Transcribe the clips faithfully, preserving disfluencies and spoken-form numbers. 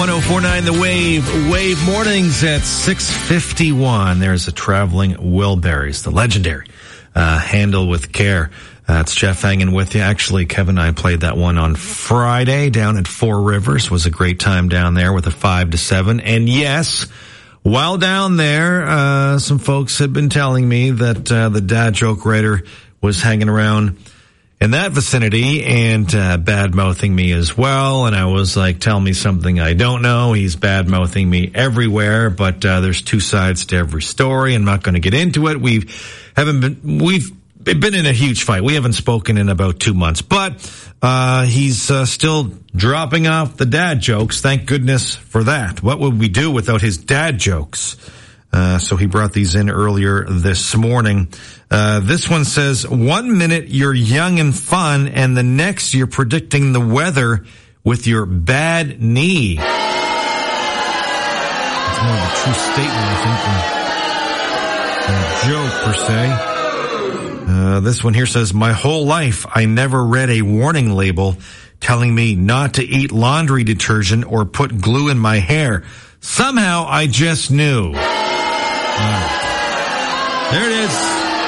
one oh four point nine The Wave. Wave mornings at six fifty-one. There's a traveling Wilburys, the legendary uh, Handle with Care. Uh, it's Jeff hanging with you. Actually, Kevin and I played that one on Friday down at Four Rivers. It was a great time down there with a five to seven. And yes, while down there, uh, some folks had been telling me that uh, the dad joke writer was hanging around in that vicinity and uh, bad-mouthing me as well. And I was like, tell me something I don't know. He's bad-mouthing me everywhere, but uh, there's two sides to every story. I'm not going to get into it. We haven't been, we've been in a huge fight. We haven't spoken in about two months, but uh he's uh, still dropping off the dad jokes. Thank goodness for that. What would we do without his dad jokes? Uh, so he brought these in earlier this morning. Uh, this one says, one minute you're young and fun, and the next you're predicting the weather with your bad knee. It's more of a true statement, I think, than a joke per se. Uh, this one here says, my whole life I never read a warning label telling me not to eat laundry detergent or put glue in my hair. Somehow I just knew. There it is.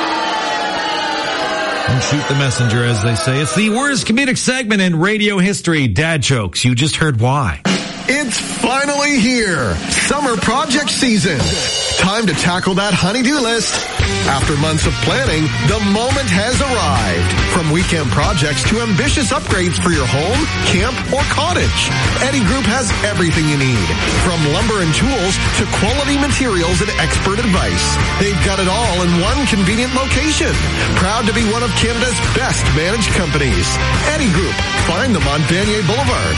Don't shoot the messenger, as they say. It's the worst comedic segment in radio history, dad jokes. You just heard why. It's finally here. Summer project season. Time to tackle that honey-do list. After months of planning, the moment has arrived. From weekend projects to ambitious upgrades for your home, camp, or cottage, Eddie Group has everything you need. From lumber and tools to quality materials and expert advice. They've got it all in one convenient location. Proud to be one of Canada's best managed companies. Eddie Group. Find them on Vanier Boulevard.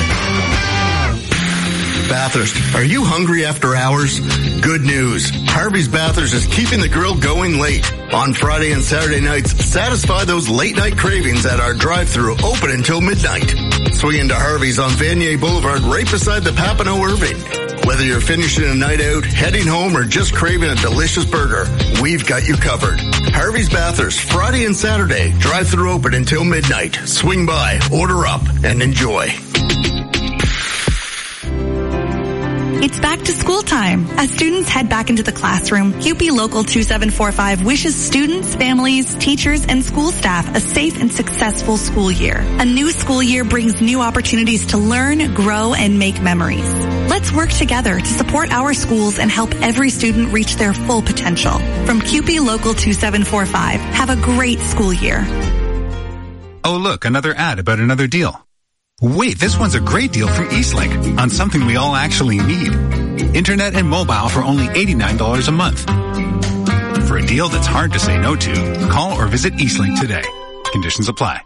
Bathurst, are you hungry after hours? Good news. Harvey's Bathurst is keeping the grill going late. On Friday and Saturday nights, satisfy those late night cravings at our drive-thru, open until midnight. Swing into Harvey's on Vanier Boulevard right beside the Papineau Irving. Whether you're finishing a night out, heading home, or just craving a delicious burger, we've got you covered. Harvey's Bathurst, Friday and Saturday, drive-thru open until midnight. Swing by, order up, and enjoy. It's back to school time. As students head back into the classroom, C U P E Local two seven four five wishes students, families, teachers, and school staff a safe and successful school year. A new school year brings new opportunities to learn, grow, and make memories. Let's work together to support our schools and help every student reach their full potential. From C U P E Local two seven four five, have a great school year. Oh, look, another ad about another deal. Wait, this one's a great deal from Eastlink on something we all actually need. Internet and mobile for only eighty-nine dollars a month. For a deal that's hard to say no to, call or visit Eastlink today. Conditions apply.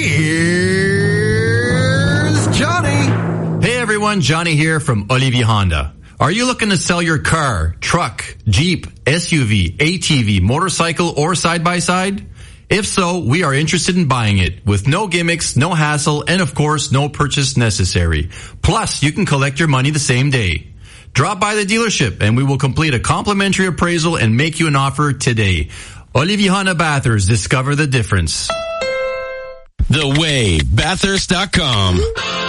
Here's Johnny. Hey everyone, Johnny here from Olivier Honda. Are you looking to sell your car, truck, Jeep, S U V, A T V, motorcycle, or side-by-side? If so, we are interested in buying it with no gimmicks, no hassle, and of course, no purchase necessary. Plus, you can collect your money the same day. Drop by the dealership and we will complete a complimentary appraisal and make you an offer today. Olivier Honda Bathurst, discover the difference. The Way, Bathurst dot com.